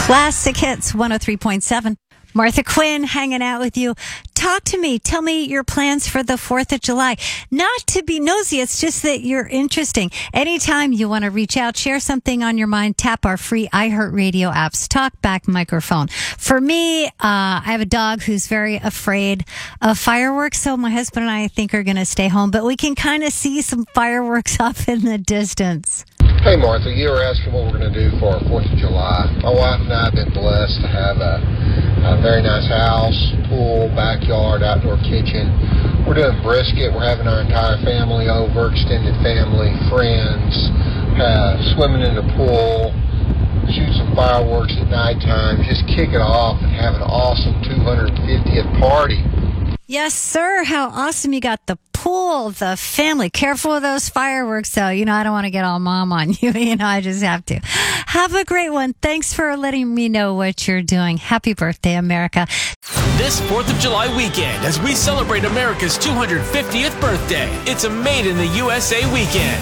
Classic Hits 103.7. Martha Quinn hanging out with you. Talk to me. Tell me your plans for the 4th of July. Not to be nosy, it's just that you're interesting. Anytime you want to reach out, share something on your mind, tap our free iHeartRadio app's talkback microphone. For me, I have a dog who's very afraid of fireworks, so my husband and I think are going to stay home, but we can kind of see some fireworks up in the distance. Hey Martha, you were asking what we're going to do for our 4th of July. My wife and I have been blessed to have a very nice house, pool, backyard, outdoor kitchen. We're doing brisket. We're having our entire family over, extended family, friends, swimming in the pool, shoot some fireworks at nighttime, just kick it off and have an awesome 250th party. Yes, sir. How awesome. You got the pool, the family. Careful with those fireworks, though. I don't want to get all mom on you. I just have to. Have a great one. Thanks for letting me know what you're doing. Happy birthday, America. This 4th of July weekend, as we celebrate America's 250th birthday, it's a Made in the USA weekend.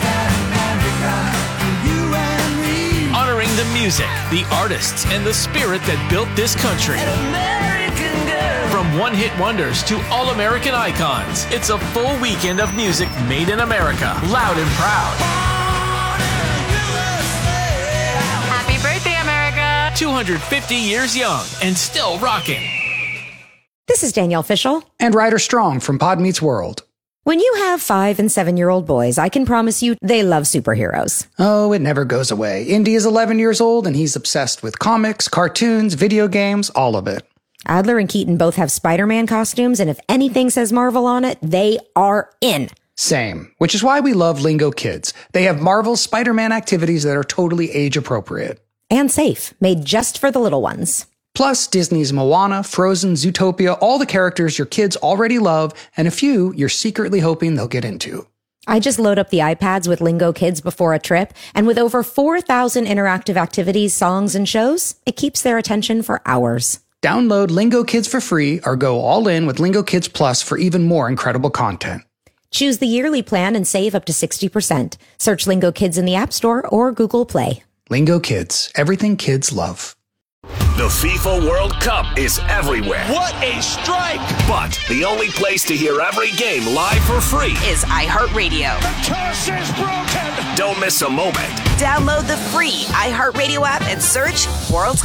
Honoring the music, the artists, and the spirit that built this country. From one-hit wonders to all-American icons, it's a full weekend of music made in America, loud and proud. Happy birthday, America! 250 years young and still rocking. This is Danielle Fishel. And Ryder Strong from Pod Meets World. When you have 5- and 7-year-old boys, I can promise you they love superheroes. Oh, it never goes away. Indy is 11 years old and he's obsessed with comics, cartoons, video games, all of it. Adler and Keaton both have Spider-Man costumes, and if anything says Marvel on it, they are in. Same, which is why we love Lingo Kids. They have Marvel's Spider-Man activities that are totally age-appropriate. And safe, made just for the little ones. Plus, Disney's Moana, Frozen, Zootopia, all the characters your kids already love, and a few you're secretly hoping they'll get into. I just load up the iPads with Lingo Kids before a trip, and with over 4,000 interactive activities, songs, and shows, it keeps their attention for hours. Download Lingo Kids for free or go all in with Lingo Kids Plus for even more incredible content. Choose the yearly plan and save up to 60%. Search Lingo Kids in the App Store or Google Play. Lingo Kids, everything kids love. The FIFA World Cup is everywhere. What a strike! But the only place to hear every game live for free is iHeartRadio. The curse is broken. Don't miss a moment. Download the free iHeartRadio app and search World